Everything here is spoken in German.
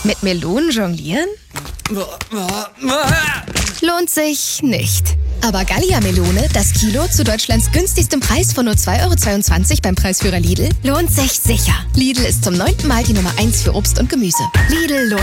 Mit Melonen jonglieren? Lohnt sich nicht. Aber Gallia-Melone, das Kilo zu Deutschlands günstigstem Preis von nur 2,22 € beim Preisführer Lidl, lohnt sich sicher. Lidl ist zum 9. Mal die Nummer 1 für Obst und Gemüse. Lidl lohnt